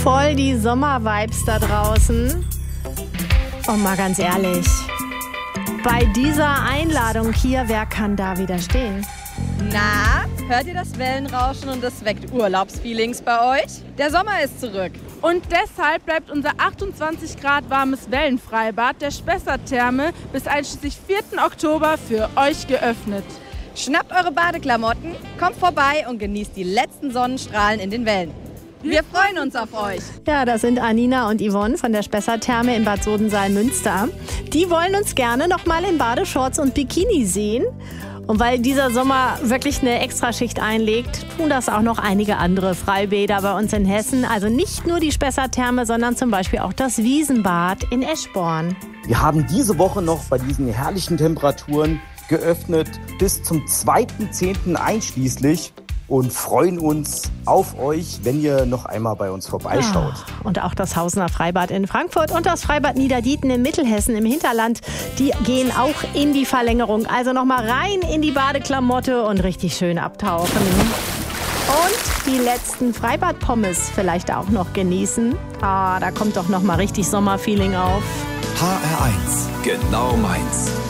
voll die Sommervibes da draußen. Und mal ganz ehrlich, bei dieser Einladung hier, wer kann da widerstehen? Na, hört ihr das Wellenrauschen und das weckt Urlaubsfeelings bei euch? Der Sommer ist zurück. Und deshalb bleibt unser 28 Grad warmes Wellenfreibad der Spessartherme bis einschließlich 4. Oktober für euch geöffnet. Schnappt eure Badeklamotten, kommt vorbei und genießt die letzten Sonnenstrahlen in den Wellen. Wir freuen uns auf euch. Ja, das sind Anina und Yvonne von der Spessartherme in Bad Sodensaal-Münster. Die wollen uns gerne noch mal in Badeshorts und Bikini sehen. Und weil dieser Sommer wirklich eine Extraschicht einlegt, tun das auch noch einige andere Freibäder bei uns in Hessen. Also nicht nur die Spessartherme, sondern zum Beispiel auch das Wiesenbad in Eschborn. Wir haben diese Woche noch bei diesen herrlichen Temperaturen geöffnet bis zum 2.10. einschließlich und freuen uns auf euch, wenn ihr noch einmal bei uns vorbeischaut. Und auch das Hausener Freibad in Frankfurt und das Freibad Niederdieten in Mittelhessen im Hinterland, die gehen auch in die Verlängerung. Also nochmal rein in die Badeklamotte und richtig schön abtauchen. Und die letzten Freibad-Pommes vielleicht auch noch genießen. Da kommt doch nochmal richtig Sommerfeeling auf. HR1, genau meins.